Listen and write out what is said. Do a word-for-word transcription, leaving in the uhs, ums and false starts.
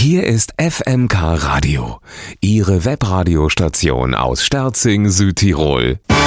Hier ist F M K Radio, Ihre Webradiostation aus Sterzing, Südtirol.